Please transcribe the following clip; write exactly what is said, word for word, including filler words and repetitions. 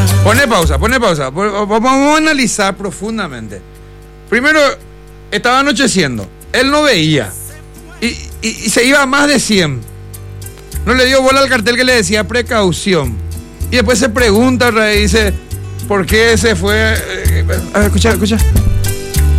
Pone pausa, pone pausa. Vamos a analizar profundamente. Primero, estaba anocheciendo. Él no veía. Y, y, y se iba a más de cien. No le dio bola al cartel que le decía precaución. Y después se pregunta, dice, ¿por qué se fue? A ver, escucha, escucha.